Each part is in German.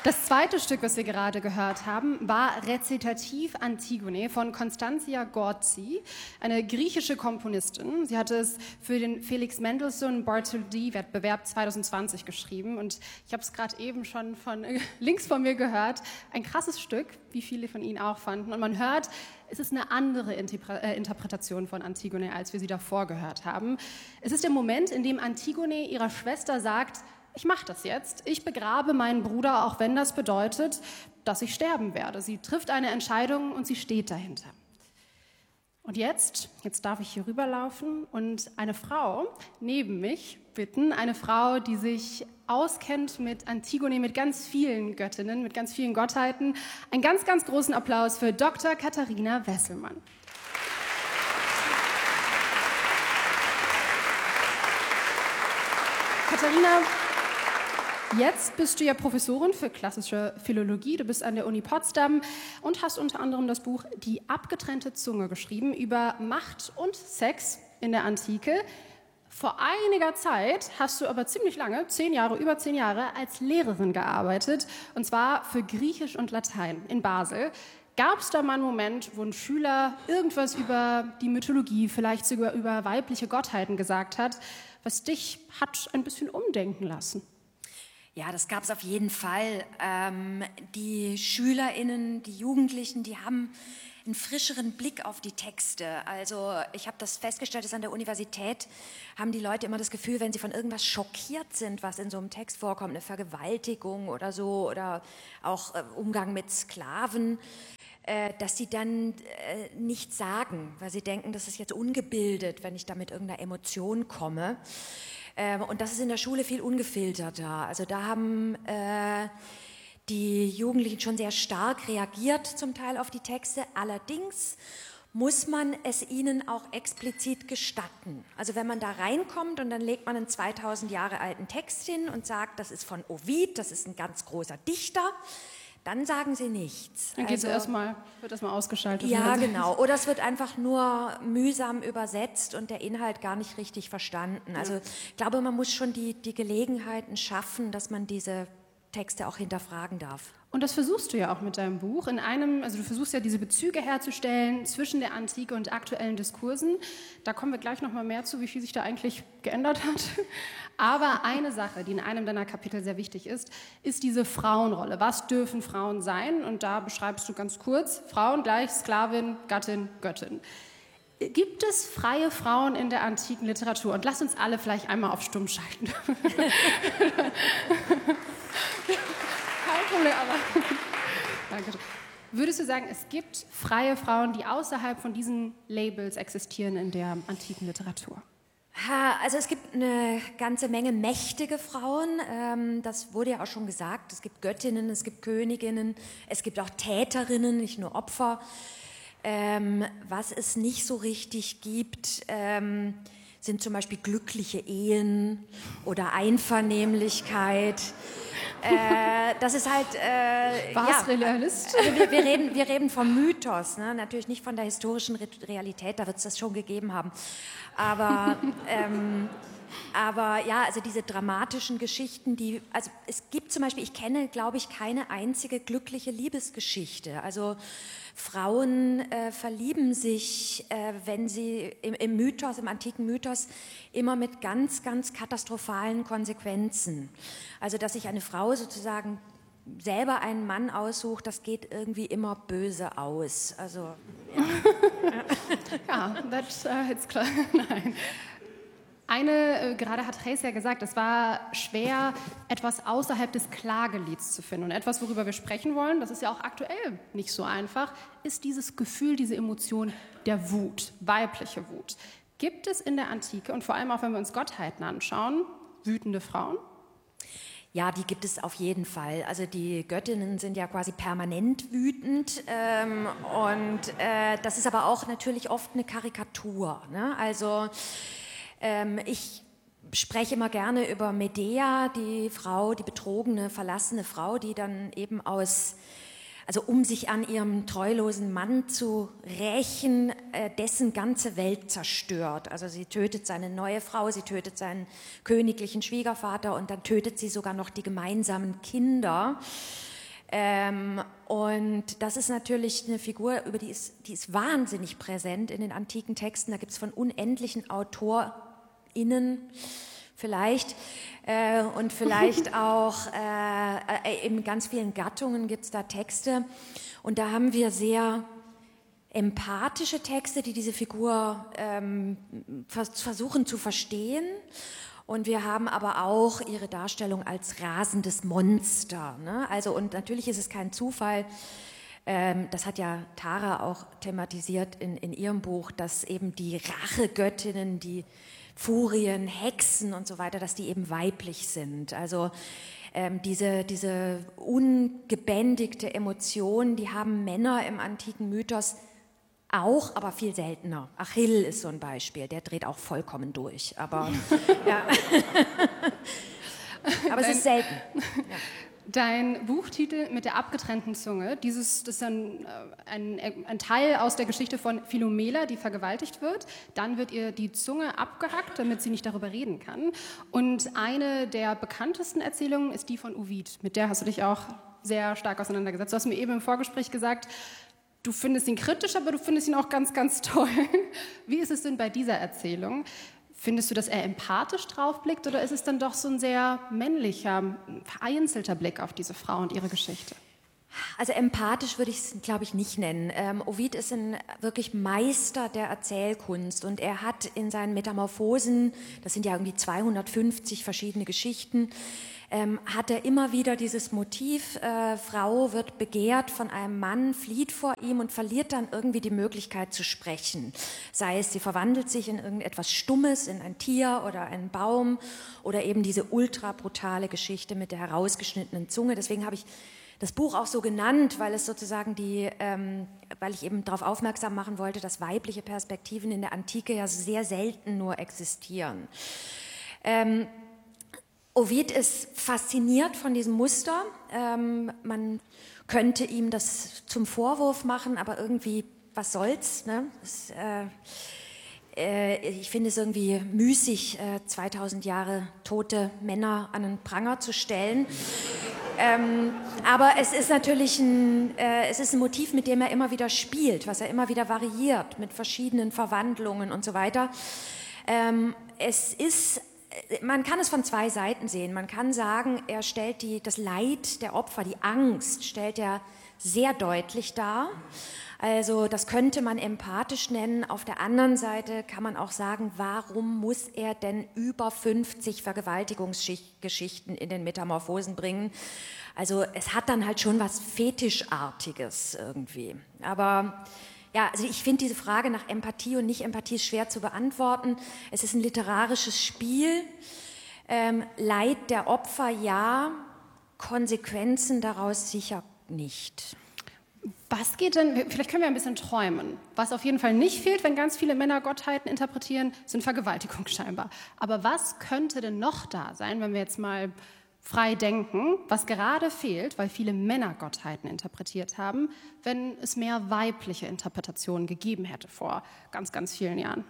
Das zweite Stück, was wir gerade gehört haben, war Rezitativ Antigone von Constantia Gorzi, eine griechische Komponistin. Sie hatte es für den Felix Mendelssohn Bartholdy-Wettbewerb 2020 geschrieben und ich habe es gerade eben schon von links von mir gehört. Ein krasses Stück, wie viele von Ihnen auch fanden. Und man hört, es ist eine andere Interpretation von Antigone, als wir sie davor gehört haben. Es ist der Moment, in dem Antigone ihrer Schwester sagt: Ich mache das jetzt. Ich begrabe meinen Bruder, auch wenn das bedeutet, dass ich sterben werde. Sie trifft eine Entscheidung und sie steht dahinter. Und jetzt darf ich hier rüberlaufen und eine Frau neben mich bitten, eine Frau, die sich auskennt mit Antigone, mit ganz vielen Göttinnen, mit ganz vielen Gottheiten. Einen ganz, ganz großen Applaus für Dr. Katharina Wesselmann. Katharina, jetzt bist du ja Professorin für klassische Philologie. Du bist an der Uni Potsdam und hast unter anderem das Buch Die abgetrennte Zunge geschrieben über Macht und Sex in der Antike. Vor einiger Zeit hast du aber ziemlich lange, über 10 Jahre, als Lehrerin gearbeitet, und zwar für Griechisch und Latein in Basel. Gab es da mal einen Moment, wo ein Schüler irgendwas über die Mythologie, vielleicht sogar über weibliche Gottheiten gesagt hat, was dich hat ein bisschen umdenken lassen? Ja, das gab es auf jeden Fall. Die SchülerInnen, die Jugendlichen, die haben einen frischeren Blick auf die Texte. Also ich habe das festgestellt, dass an der Universität haben die Leute immer das Gefühl, wenn sie von irgendwas schockiert sind, was in so einem Text vorkommt, eine Vergewaltigung oder so, oder auch Umgang mit Sklaven, dass sie dann nichts sagen, weil sie denken, das ist jetzt ungebildet, wenn ich da mit irgendeiner Emotion komme. Und das ist in der Schule viel ungefilterter. Also da haben die Jugendlichen schon sehr stark reagiert, zum Teil auf die Texte. Allerdings muss man es ihnen auch explizit gestatten. Also wenn man da reinkommt und dann legt man einen 2000 Jahre alten Text hin und sagt, das ist von Ovid, das ist ein ganz großer Dichter, dann sagen sie nichts. Dann wird erstmal ausgeschaltet. Ja, genau. Oder es wird einfach nur mühsam übersetzt und der Inhalt gar nicht richtig verstanden. Also ich glaube, man muss schon die Gelegenheiten schaffen, dass man diese Texte auch hinterfragen darf. Und das versuchst du ja auch mit deinem Buch. Also du versuchst ja diese Bezüge herzustellen zwischen der Antike und aktuellen Diskursen. Da kommen wir gleich noch mal mehr zu, wie viel sich da eigentlich geändert hat. Aber eine Sache, die in einem deiner Kapitel sehr wichtig ist diese Frauenrolle. Was dürfen Frauen sein? Und da beschreibst du ganz kurz: Frauen gleich Sklavin, Gattin, Göttin. Gibt es freie Frauen in der antiken Literatur? Und lass uns alle vielleicht einmal auf Stumm schalten. Kein Problem, aber danke. Würdest du sagen, es gibt freie Frauen, die außerhalb von diesen Labels existieren in der antiken Literatur? Also es gibt eine ganze Menge mächtige Frauen, das wurde ja auch schon gesagt. Es gibt Göttinnen, es gibt Königinnen, es gibt auch Täterinnen, nicht nur Opfer. Was es nicht so richtig gibt, sind zum Beispiel glückliche Ehen oder Einvernehmlichkeit. Das ist halt... Was Realist? Also wir reden vom Mythos, ne? Natürlich nicht von der historischen Realität, da wird es das schon gegeben haben. Aber ja, also diese dramatischen Geschichten, also es gibt zum Beispiel, ich kenne, glaube ich, keine einzige glückliche Liebesgeschichte. Also Frauen verlieben sich, wenn sie im Mythos, im antiken Mythos, immer mit ganz, ganz katastrophalen Konsequenzen. Also dass sich eine Frau sozusagen selber einen Mann aussucht, das geht irgendwie immer böse aus. Also ja, that's it's klar. Nein. Gerade hat Reis ja gesagt, es war schwer, etwas außerhalb des Klagelieds zu finden. Und etwas, worüber wir sprechen wollen, das ist ja auch aktuell nicht so einfach, ist dieses Gefühl, diese Emotion der Wut, weibliche Wut. Gibt es in der Antike, und vor allem auch, wenn wir uns Gottheiten anschauen, wütende Frauen? Ja, die gibt es auf jeden Fall. Also die Göttinnen sind ja quasi permanent wütend und das ist aber auch natürlich oft eine Karikatur, ne? Also ich spreche immer gerne über Medea, die Frau, die betrogene, verlassene Frau, die dann eben um sich an ihrem treulosen Mann zu rächen, dessen ganze Welt zerstört. Also sie tötet seine neue Frau, sie tötet seinen königlichen Schwiegervater und dann tötet sie sogar noch die gemeinsamen Kinder. Und das ist natürlich eine Figur, die ist wahnsinnig präsent in den antiken Texten. Da gibt es von unendlichen AutorInnen vielleicht und vielleicht auch in ganz vielen Gattungen gibt es da Texte. Und da haben wir sehr empathische Texte, die diese Figur versuchen zu verstehen. Und wir haben aber auch ihre Darstellung als rasendes Monster. Ne? Also, und natürlich ist es kein Zufall, das hat ja Tara auch thematisiert in ihrem Buch, dass eben die Rachegöttinnen, die Furien, Hexen und so weiter, dass die eben weiblich sind. Also diese ungebändigte Emotion, die haben Männer im antiken Mythos auch, aber viel seltener. Achill ist so ein Beispiel, der dreht auch vollkommen durch. Aber, ja. Aber es ist selten. Ja. Dein Buchtitel mit der abgetrennten Zunge, das ist ein Teil aus der Geschichte von Philomela, die vergewaltigt wird. Dann wird ihr die Zunge abgehackt, damit sie nicht darüber reden kann. Und eine der bekanntesten Erzählungen ist die von Ovid. Mit der hast du dich auch sehr stark auseinandergesetzt. Du hast mir eben im Vorgespräch gesagt, du findest ihn kritisch, aber du findest ihn auch ganz, ganz toll. Wie ist es denn bei dieser Erzählung? Findest du, dass er empathisch draufblickt oder ist es dann doch so ein sehr männlicher, vereinzelter Blick auf diese Frau und ihre Geschichte? Also empathisch würde ich es, glaube ich, nicht nennen. Ovid ist ein wirklich Meister der Erzählkunst und er hat in seinen Metamorphosen, das sind ja irgendwie 250 verschiedene Geschichten, hat er immer wieder dieses Motiv, Frau wird begehrt von einem Mann, flieht vor ihm und verliert dann irgendwie die Möglichkeit zu sprechen. Sei es, sie verwandelt sich in irgendetwas Stummes, in ein Tier oder einen Baum oder eben diese ultra brutale Geschichte mit der herausgeschnittenen Zunge. Deswegen habe ich das Buch auch so genannt, weil es sozusagen weil ich eben darauf aufmerksam machen wollte, dass weibliche Perspektiven in der Antike ja sehr selten nur existieren. Ovid ist fasziniert von diesem Muster. Man könnte ihm das zum Vorwurf machen, aber irgendwie, was soll's? Ne? Ich finde es irgendwie müßig, 2000 Jahre tote Männer an den Pranger zu stellen. Aber es ist natürlich ein Motiv, mit dem er immer wieder spielt, was er immer wieder variiert, mit verschiedenen Verwandlungen und so weiter. Man kann es von zwei Seiten sehen. Man kann sagen, er stellt das Leid der Opfer, die Angst, stellt er sehr deutlich dar. Also das könnte man empathisch nennen. Auf der anderen Seite kann man auch sagen, warum muss er denn über 50 Vergewaltigungsgeschichten in den Metamorphosen bringen? Also es hat dann halt schon was Fetischartiges irgendwie. Aber ja, also ich finde diese Frage nach Empathie und Nicht-Empathie schwer zu beantworten. Es ist ein literarisches Spiel. Leid der Opfer ja, Konsequenzen daraus sicher nicht. Was geht denn, vielleicht können wir ein bisschen träumen. Was auf jeden Fall nicht fehlt, wenn ganz viele Männer Gottheiten interpretieren, sind Vergewaltigungen scheinbar. Aber was könnte denn noch da sein, wenn wir jetzt mal frei denken, was gerade fehlt, weil viele Männer Gottheiten interpretiert haben, wenn es mehr weibliche Interpretationen gegeben hätte vor ganz, ganz vielen Jahren?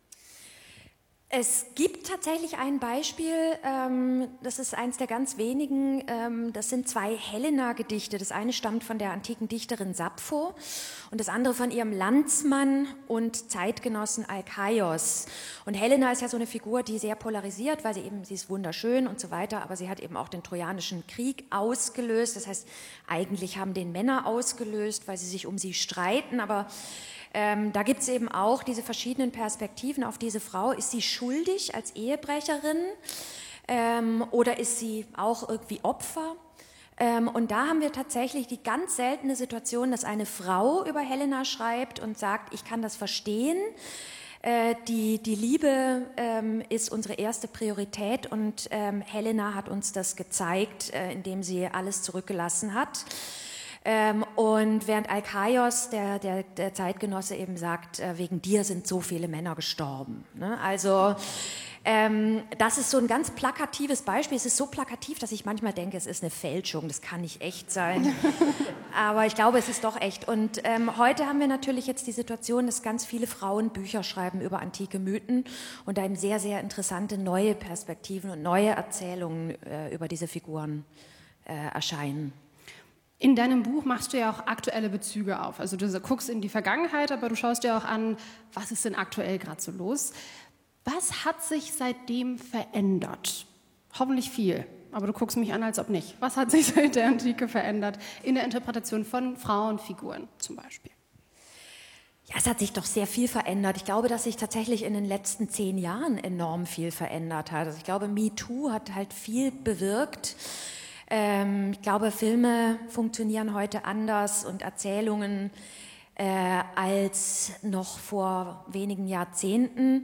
Es gibt tatsächlich ein Beispiel, das ist eins der ganz wenigen, das sind zwei Helena-Gedichte. Das eine stammt von der antiken Dichterin Sappho und das andere von ihrem Landsmann und Zeitgenossen Alkaios. Und Helena ist ja so eine Figur, die sehr polarisiert, weil sie ist wunderschön und so weiter, aber sie hat eben auch den Trojanischen Krieg ausgelöst. Das heißt, eigentlich haben den Männer ausgelöst, weil sie sich um sie streiten, aber da gibt es eben auch diese verschiedenen Perspektiven auf diese Frau. Ist sie schuldig als Ehebrecherin oder ist sie auch irgendwie Opfer? Und da haben wir tatsächlich die ganz seltene Situation, dass eine Frau über Helena schreibt und sagt, ich kann das verstehen. Die Liebe ist unsere erste Priorität und Helena hat uns das gezeigt, indem sie alles zurückgelassen hat. Und während Alkaios, der Zeitgenosse, eben sagt, wegen dir sind so viele Männer gestorben. Ne? Also das ist so ein ganz plakatives Beispiel. Es ist so plakativ, dass ich manchmal denke, es ist eine Fälschung, das kann nicht echt sein. Aber ich glaube, es ist doch echt. Und heute haben wir natürlich jetzt die Situation, dass ganz viele Frauen Bücher schreiben über antike Mythen und da eben sehr, sehr interessante neue Perspektiven und neue Erzählungen über diese Figuren erscheinen. In deinem Buch machst du ja auch aktuelle Bezüge auf. Also du guckst in die Vergangenheit, aber du schaust dir auch an, was ist denn aktuell gerade so los. Was hat sich seitdem verändert? Hoffentlich viel, aber du guckst mich an, als ob nicht. Was hat sich seit der Antike verändert in der Interpretation von Frauenfiguren zum Beispiel? Ja, es hat sich doch sehr viel verändert. Ich glaube, dass sich tatsächlich in den letzten 10 Jahren enorm viel verändert hat. Also ich glaube, MeToo hat halt viel bewirkt. Ich glaube, Filme funktionieren heute anders und Erzählungen als noch vor wenigen Jahrzehnten.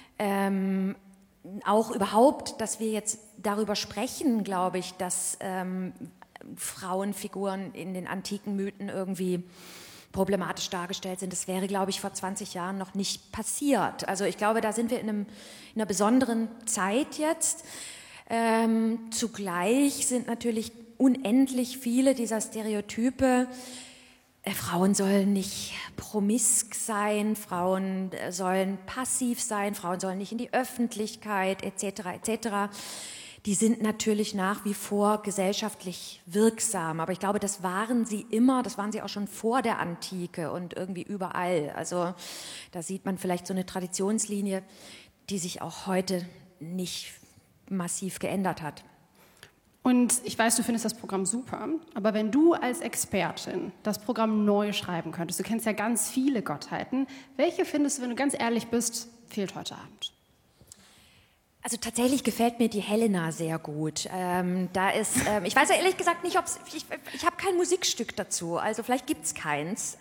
Auch überhaupt, dass wir jetzt darüber sprechen, glaube ich, dass Frauenfiguren in den antiken Mythen irgendwie problematisch dargestellt sind. Das wäre, glaube ich, vor 20 Jahren noch nicht passiert. Also ich glaube, da sind wir in einer besonderen Zeit jetzt. Zugleich sind natürlich unendlich viele dieser Stereotype, Frauen sollen nicht promisk sein, Frauen sollen passiv sein, Frauen sollen nicht in die Öffentlichkeit etc. etc. Die sind natürlich nach wie vor gesellschaftlich wirksam, aber ich glaube, das waren sie immer, das waren sie auch schon vor der Antike und irgendwie überall. Also da sieht man vielleicht so eine Traditionslinie, die sich auch heute nicht massiv geändert hat. Und ich weiß, du findest das Programm super, aber wenn du als Expertin das Programm neu schreiben könntest, du kennst ja ganz viele Gottheiten, welche findest du, wenn du ganz ehrlich bist, fehlt heute Abend? Also tatsächlich gefällt mir die Helena sehr gut. Ich weiß ja ehrlich gesagt nicht, ich habe kein Musikstück dazu, also vielleicht gibt es keins.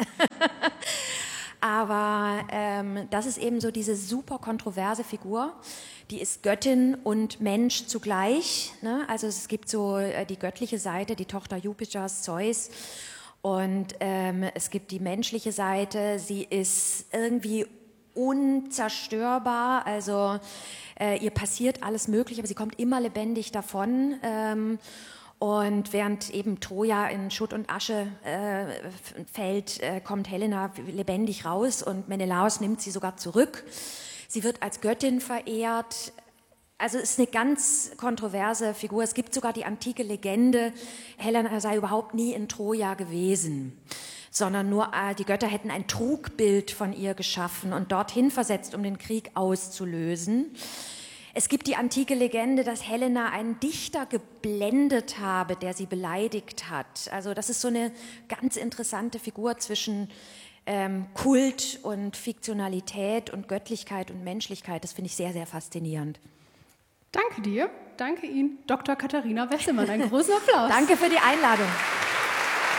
Aber das ist eben so diese super kontroverse Figur, die ist Göttin und Mensch zugleich. Ne? Also es gibt so die göttliche Seite, die Tochter Jupiters, Zeus. Und es gibt die menschliche Seite, sie ist irgendwie unzerstörbar, also ihr passiert alles Mögliche, aber sie kommt immer lebendig davon. Und während eben Troja in Schutt und Asche fällt, kommt Helena lebendig raus und Menelaos nimmt sie sogar zurück. Sie wird als Göttin verehrt. Also es ist eine ganz kontroverse Figur. Es gibt sogar die antike Legende, Helena sei überhaupt nie in Troja gewesen, sondern nur die Götter hätten ein Trugbild von ihr geschaffen und dorthin versetzt, um den Krieg auszulösen. Es gibt die antike Legende, dass Helena einen Dichter geblendet habe, der sie beleidigt hat. Also das ist so eine ganz interessante Figur zwischen Kult und Fiktionalität und Göttlichkeit und Menschlichkeit. Das finde ich sehr, sehr faszinierend. Danke dir, danke Ihnen, Dr. Katharina Wesselmann. Einen großen Applaus. Danke für die Einladung.